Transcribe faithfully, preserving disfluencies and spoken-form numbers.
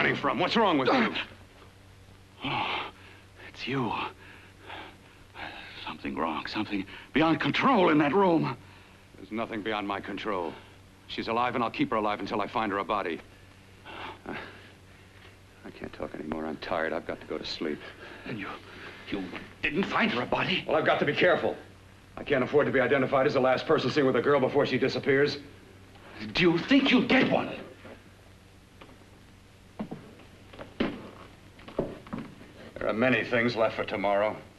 coming from? What's wrong with you? Oh, it's you. Something wrong, something beyond control in that room. There's nothing beyond my control. She's alive, and I'll keep her alive until I find her a body. Uh, I can't talk anymore. I'm tired. I've got to go to sleep. And you, you didn't find her a body? Well, I've got to be careful. I can't afford to be identified as the last person seen with a girl before she disappears. Do you think you'll get one? There are many things left for tomorrow.